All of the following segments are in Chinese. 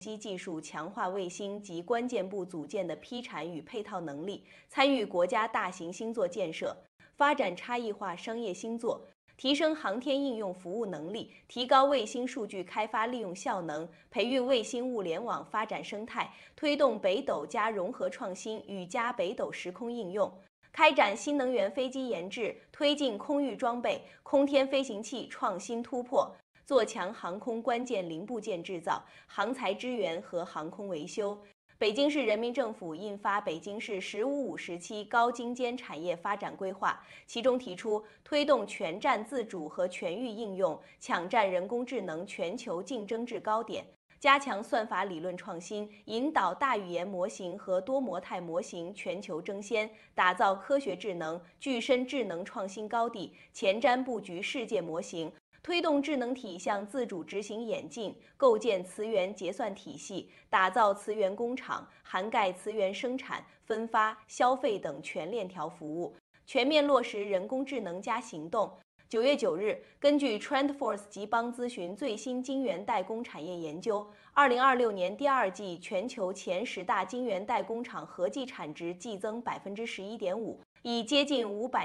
机技术强化卫星及关键部组件的批产与配套能力，参与国家大型星座建设，发展差异化商业星座，提升航天应用服务能力，提高卫星数据开发利用效能，培育卫星物联网发展生态，推动北斗加融合创新与加北斗时空应用。开展新能源飞机研制，推进空域装备、空天飞行器创新突破，做强航空关键零部件制造、航材支援和航空维修。北京市人民政府印发《北京市“十五五”时期高精尖产业发展规划》，其中提出推动全站自主和全域应用，抢占人工智能全球竞争制高点。加强算法理论创新，引导大语言模型和多模态模型全球争先，打造科学智能、具身智能创新高地，前瞻布局世界模型，推动智能体向自主执行演进，构建磁源结算体系，打造磁源工厂，涵盖磁源生产、分发、消费等全链条服务，全面落实人工智能加行动。9月9日，根据 TrendForce 吉邦咨询最新晶圆代工产业研究，2026年第二季全球前10大晶圆代工厂合计产值季增11.5%，已接近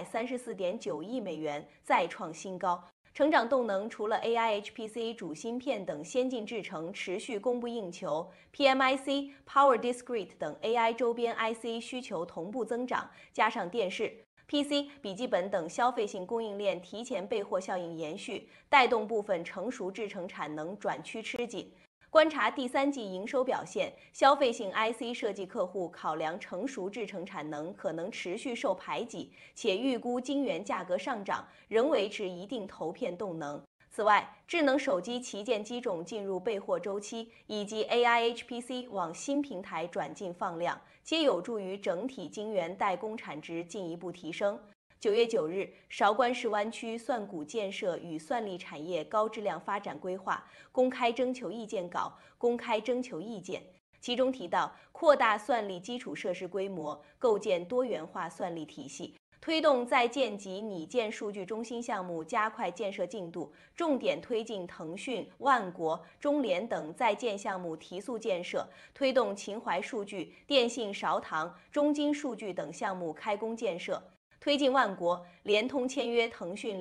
534.9亿美元，再创新高。成长动能除了 AI、HPC 主芯片等先进制程持续供不应求 ，PMIC、Power Discrete 等 AI 周边 IC 需求同步增长，加上电视、PC、笔记本等消费性供应链提前备货效应延续，带动部分成熟制程产能转趋吃紧。观察第三季营收表现，消费性 IC 设计客户考量成熟制程产能可能持续受排挤，且预估晶圆价格上涨，仍维持一定投片动能。此外，智能手机旗舰机种进入备货周期，以及 AI、HPC 往新平台转进放量，皆有助于整体晶圆代工产值进一步提升。9月9日，韶关市湾区算股建设与算力产业高质量发展规划公开征求意见稿公开征求意见，其中提到扩大算力基础设施规模，构建多元化算力体系，推动在建及拟建数据中心项目加快建设进度，重点推进腾讯、万国、中联等在建项目提速建设，推动秦淮数据、电信韶唐、中金数据等项目开工建设。推进万国、联通签约腾讯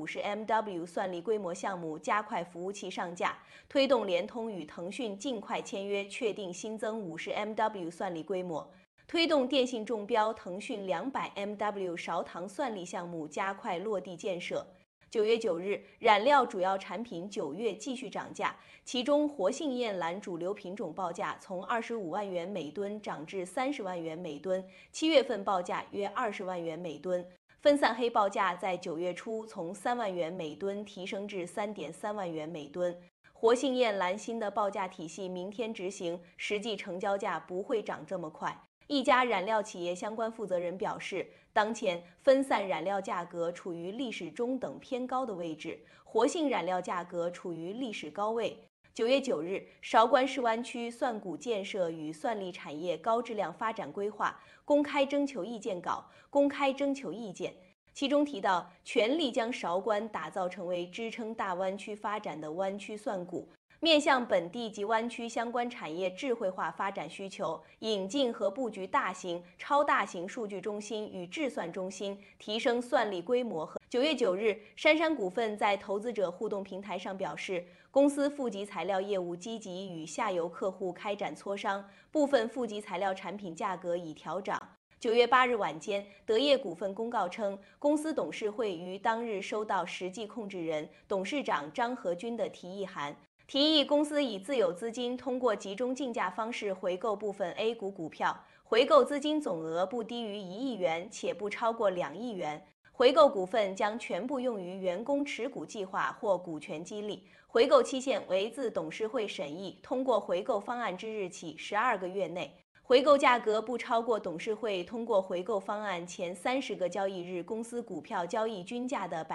250MW 算力规模项目，加快服务器上架，推动联通与腾讯尽快签约，确定新增50MW 算力规模。推动电信中标腾讯200MW 韶唐算力项目加快落地建设。9月9日，染料主要产品9月继续涨价，其中活性艳蓝主流品种报价从25万元每吨涨至30万元每吨，7月份报价约20万元每吨。分散黑报价在9月初从3万元每吨提升至3.3万元每吨。活性艳蓝新的报价体系明天执行，实际成交价不会涨这么快。一家染料企业相关负责人表示，当前分散染料价格处于历史中等偏高的位置，活性染料价格处于历史高位。9月9日，韶关市湾区算股建设与算力产业高质量发展规划公开征求意见稿公开征求意见，其中提到，全力将韶关打造成为支撑大湾区发展的湾区算股。面向本地及湾区相关产业智慧化发展需求，引进和布局大型、超大型数据中心与智算中心，提升算力规模和。9月9日，杉杉股份在投资者互动平台上表示，公司负极材料业务积极与下游客户开展磋商，部分负极材料产品价格已调涨。9月8日晚间，德业股份公告称，公司董事会于当日收到实际控制人、董事长张和军的提议函。提议公司以自有资金通过集中竞价方式回购部分 A 股股票，回购资金总额不低于1亿元，且不超过2亿元。回购股份将全部用于员工持股计划或股权激励，回购期限为自董事会审议通过回购方案之日起12个月内。回购价格不超过董事会通过回购方案前30个交易日公司股票交易均价的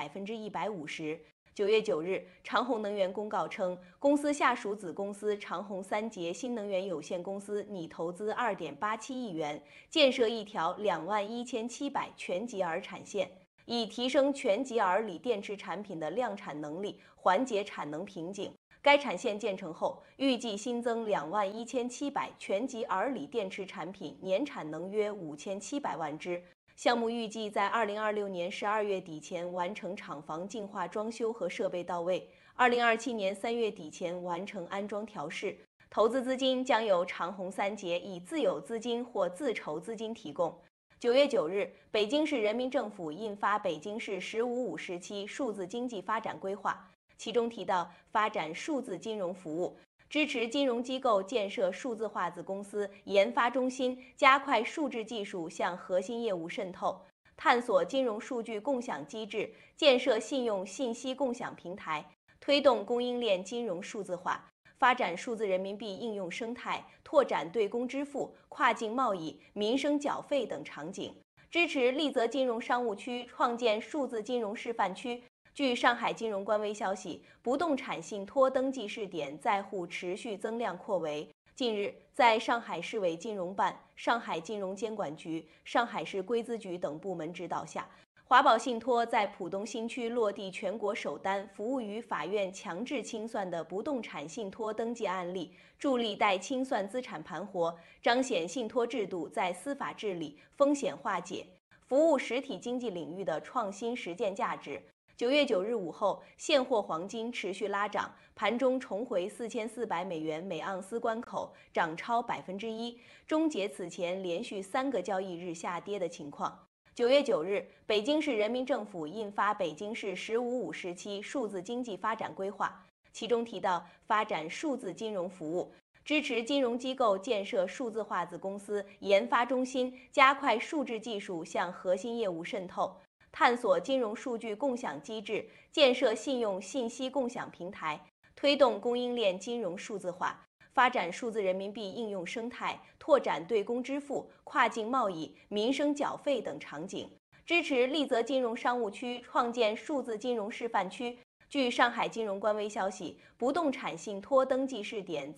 150%。9月9日，长虹能源公告称，公司下属子公司长虹三杰新能源有限公司拟投资2.87亿元，建设一条21700全极尔产线，以提升全极尔锂电池产品的量产能力，缓解产能瓶颈。 该产线建成后，预计新增21700全级耳锂电池产品，年产能约5700万只。项目预计在2026年12月底前完成厂房净化装修和设备到位，2027年3月底前完成安装调试。投资资金将由长虹三杰以自有资金或自筹资金提供。9月9日，北京市人民政府印发《北京市“十五五”时期数字经济发展规划》，其中提到发展数字金融服务，支持金融机构建设数字化子公司、研发中心，加快数字技术向核心业务渗透，探索金融数据共享机制，建设信用信息共享平台，推动供应链金融数字化。发展数字人民币应用生态，拓展对公支付、跨境贸易、民生缴费等场景，支持丽泽金融商务区创建数字金融示范区。据上海金融官微消息，不动产信托登记试点在沪持续增量扩围。近日，在上海市委金融办、上海金融监管局、上海市规资局等部门指导下，华宝信托在浦东新区落地全国首单服务于法院强制清算的不动产信托登记案例，助力待清算资产盘活，彰显信托制度在司法治理、风险化解、服务实体经济领域的创新实践价值。9月9日午后，现货黄金持续拉涨，盘中重回4400美元每盎司关口，涨超1%，终结此前连续3个交易日下跌的情况。9月9日，北京市人民政府印发《北京市“十五五”时期数字经济发展规划》，其中提到发展数字金融服务，支持金融机构建设数字化子公司、研发中心，加快数字技术向核心业务渗透，探索金融数据共享机制，建设信用信息共享平台，推动供应链金融数字化。发展数字人民币应用生态，拓展对公支付、跨境贸易、民生缴费等场景，支持丽泽金融商务区创建数字金融示范区。据上海金融官微消息，不动产信托登记试点